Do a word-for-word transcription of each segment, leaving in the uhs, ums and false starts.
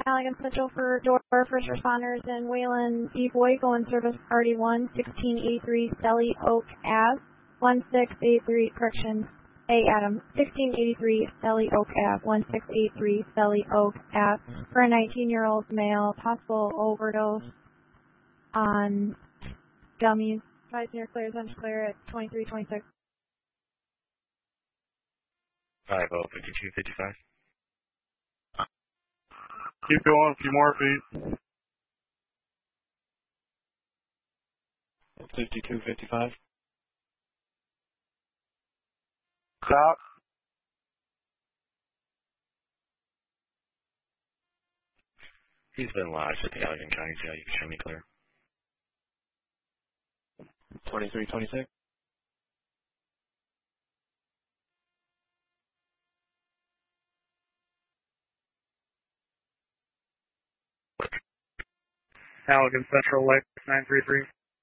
Allegan Central for door first responders in Wayland B. Boy, go in service party one, sixteen eighty-three Sally Oak Ave, one six eight three, correction, A. Adam, sixteen eighty-three Sally Oak Ave, one six eight three Sally Oak Ave, for a nineteen-year-old male, possible overdose on gummies. Advise near clear, Central clear at twenty-three twenty-six. five oh, fifty-two fifty-five. Keep going, a few more feet. fifty-two fifty-five. Stop. He's been lodged at the Allegan County Jail. You can show me clear. twenty-three twenty-six. Allegan Central, Lake nine three three.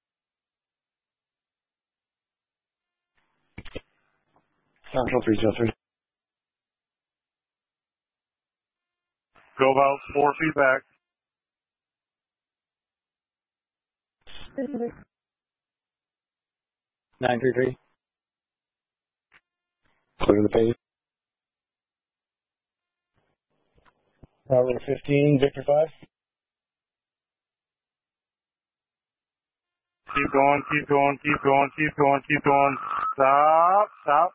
Central three oh three. Go about four feet back. nine three three. Clear the page. Robert fifteen, Victor five. Keep going, keep going, keep going, keep going, keep going. Stop, stop.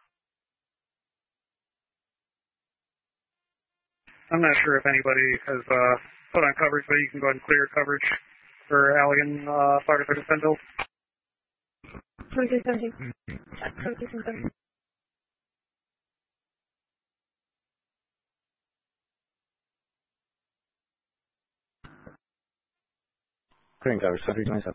I'm not sure if anybody has uh, put on coverage, but you can go ahead and clear coverage for Allegan uh, Fire Department Central. twenty-three seventeen. twenty-three seventeen. Clearing coverage, twenty-three twenty-seven.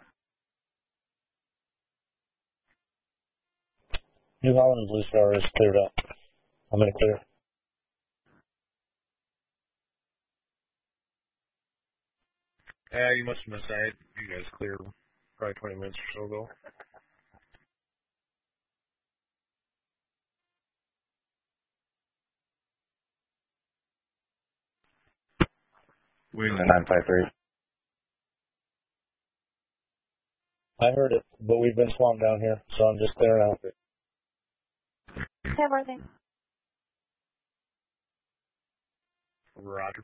New Holland Blue Star is cleared up. I'm going to clear. Yeah, you must have missed that. You guys cleared probably twenty minutes or so ago. Wayland nine five three. I heard it, but we've been swamped down here, so I'm just clearing out. Have everything. Roger.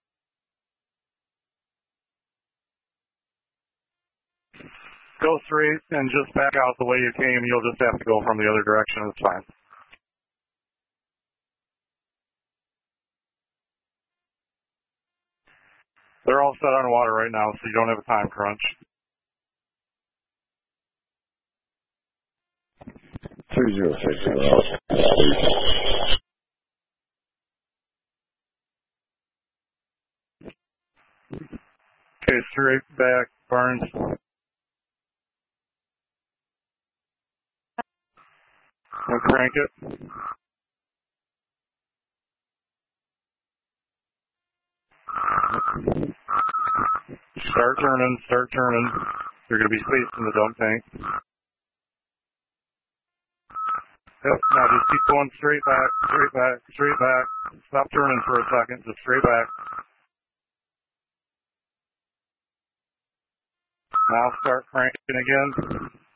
Go straight and just back out the way you came. You'll just have to go from the other direction. It's fine. They're all set on water right now, so you don't have a time crunch. three zero six. Okay, straight back, Burns. And crank it. Start turning, start turning. You're going to be spaced in the dump tank. Yep, now just keep going straight back, straight back, straight back. Stop turning for a second, just straight back. Now start cranking again.